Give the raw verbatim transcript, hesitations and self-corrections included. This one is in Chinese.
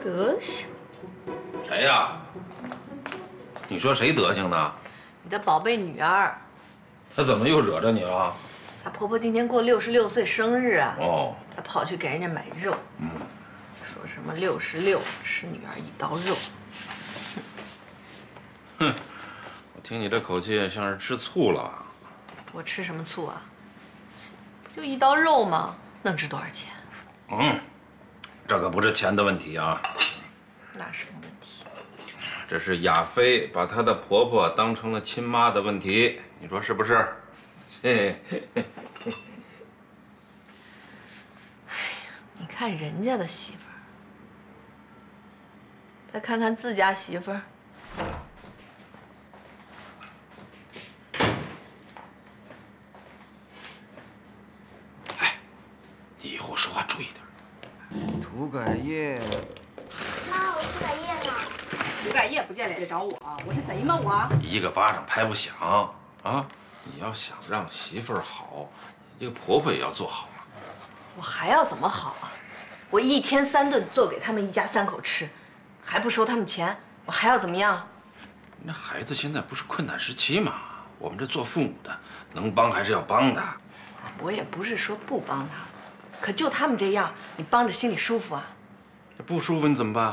德行？ 谁呀？你说谁德行呢？ 你的宝贝女儿。 她怎么又惹着你了？ 她婆婆今天过六十六岁生日啊。 哦。 她跑去给人家买肉。嗯。说什么六十六吃女儿一刀肉。 哼，我听你这口气像是吃醋了。 我吃什么醋啊？不就一刀肉吗？能值多少钱？ 嗯，这可不是钱的问题啊。 那什么问题？ 这是亚飞把她的婆婆当成了亲妈的问题，你说是不是？嘿嘿嘿。 哎呀，你看人家的媳妇儿，再看看自家媳妇儿。 哎，你以后说话注意点。 涂改液。 妈，我涂改液呢？ 涂改液不见来找我，我是贼吗我？ 一个巴掌拍不响啊！你要想让媳妇儿好，你这个婆婆也要做好啊。 我还要怎么好啊？我一天三顿做给他们一家三口吃，还不收他们钱，我还要怎么样？ 那孩子现在不是困难时期嘛，我们这做父母的能帮还是要帮的。 我也不是说不帮他，可就他们这样，你帮着心里舒服啊？ 不舒服你怎么办？